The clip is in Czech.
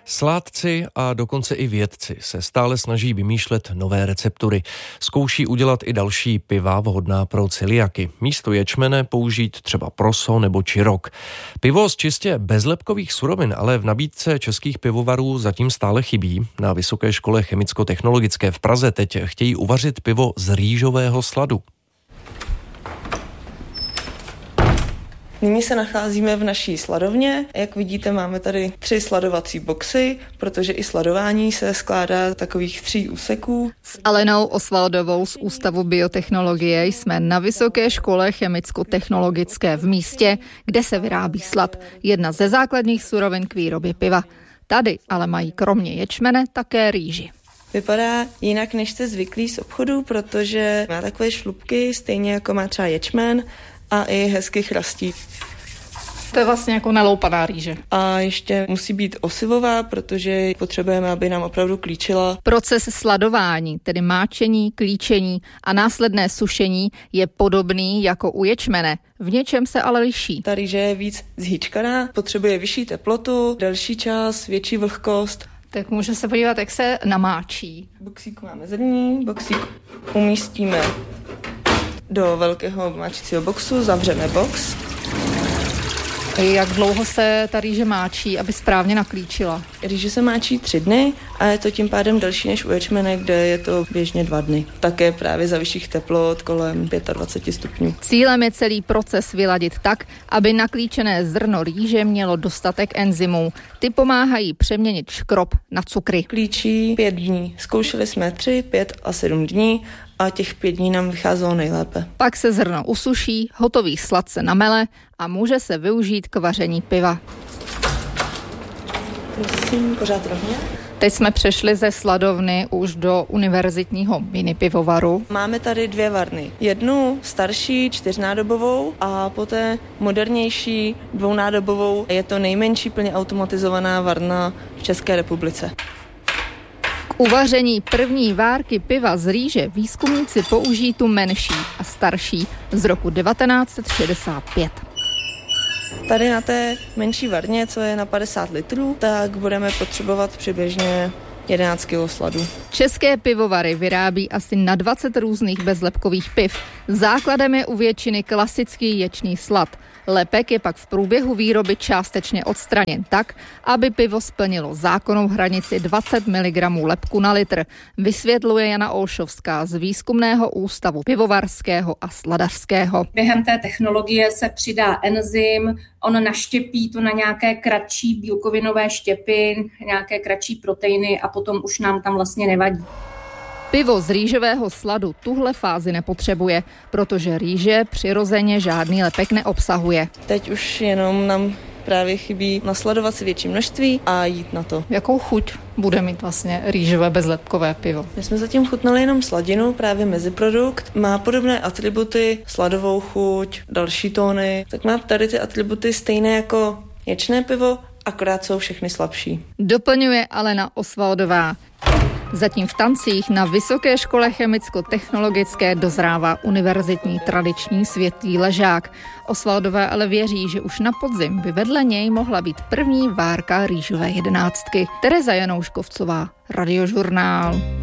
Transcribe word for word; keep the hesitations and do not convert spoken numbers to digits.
Sládci a dokonce i vědci se stále snaží vymýšlet nové receptury. Zkouší udělat i další piva vhodná pro celiaky. Místo ječmene použít třeba proso nebo čirok. Pivo z čistě bezlepkových surovin ale v nabídce českých pivovarů zatím stále chybí. Na Vysoké škole chemicko-technologické v Praze teď chtějí uvařit pivo z rýžového sladu. Nyní se nacházíme v naší sladovně. Jak vidíte, máme tady tři sladovací boxy, protože i sladování se skládá z takových tří úseků. S Alenou Osvaldovou z Ústavu biotechnologie jsme na Vysoké škole chemicko-technologické v místě, kde se vyrábí slad, jedna ze základních surovin k výrobě piva. Tady ale mají kromě ječmene také rýži. Vypadá jinak, než jste zvyklí z obchodu, protože má takové šlupky, stejně jako má třeba ječmen, a i hezky chrastí. To je vlastně jako naloupaná rýže. A ještě musí být osivová, protože potřebujeme, aby nám opravdu klíčila. Proces sladování, tedy máčení, klíčení a následné sušení je podobný jako u ječmene. V něčem se ale liší. Ta rýže je víc zhýčkaná, potřebuje vyšší teplotu, delší čas, větší vlhkost. Tak můžeme se podívat, jak se namáčí. Boxík máme zrní, boxík umístíme do velkého máčícího boxu, zavřeme box. Jak dlouho se ta rýže máčí, aby správně naklíčila? Rýže se máčí tři dny a je to tím pádem delší než u ječmene, kde je to běžně dva dny. Také právě za vyšších teplot kolem dvacet pět stupňů. Cílem je celý proces vyladit tak, aby naklíčené zrno rýže mělo dostatek enzymů. Ty pomáhají přeměnit škrob na cukry. Klíčí pět dní. Zkoušeli jsme tři, pět a sedm dní. A těch pět dní nám vycházelo nejlépe. Pak se zrno usuší, hotový slad se namele a může se využít k vaření piva. Prosím, pořád rovně. Teď jsme přešli ze sladovny už do univerzitního mini pivovaru. Máme tady dvě varny. Jednu starší, čtyřnádobovou a poté modernější, dvounádobovou. Je to nejmenší plně automatizovaná varna v České republice. K uvaření první várky piva z rýže výzkumníci použijí tu menší a starší z roku devatenáct set šedesát pět. Tady na té menší varně, co je na padesát litrů, tak budeme potřebovat přibližně jedenáct kilogramů sladu. České pivovary vyrábí asi na dvacet různých bezlepkových piv. Základem je u většiny klasický ječný slad. Lepek je pak v průběhu výroby částečně odstraněn tak, aby pivo splnilo zákonnou hranici dvacet miligramů lepku na litr, vysvětluje Jana Olšovská z Výzkumného ústavu pivovarského a sladařského. Během té technologie se přidá enzym, on naštěpí to na nějaké kratší bílkovinové štěpy, nějaké kratší proteiny a potom už nám tam vlastně nevadí. Pivo z rýžového sladu tuhle fázi nepotřebuje, protože rýže přirozeně žádný lepek neobsahuje. Teď už jenom nám právě chybí nasladovat si větší množství a jít na to. Jakou chuť bude mít vlastně rýžové bezlepkové pivo? My jsme zatím chutnali jenom sladinu, právě meziprodukt. Má podobné atributy, sladovou chuť, další tóny. Tak má tady ty atributy stejné jako ječné pivo, akorát jsou všechny slabší. Doplňuje Alena Osvaldová. Zatím v Tancích na Vysoké škole chemicko-technologické dozrává univerzitní tradiční světlý ležák. Osvaldové ale věří, že už na podzim by vedle něj mohla být první várka rýžové jedenáctky. Tereza Janouškovcová, Radiožurnál.